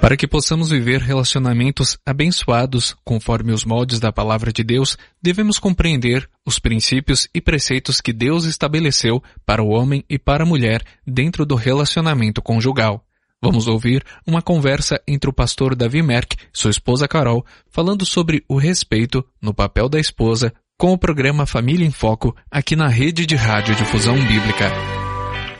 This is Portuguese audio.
Para que possamos viver relacionamentos abençoados conforme os moldes da Palavra de Deus, devemos compreender os princípios e preceitos que Deus estabeleceu para o homem e para a mulher dentro do relacionamento conjugal. Vamos ouvir uma conversa entre o pastor Davi Merck e sua esposa Carol, falando sobre o respeito no papel da esposa com o programa Família em Foco aqui na Rede de Rádio Difusão Bíblica.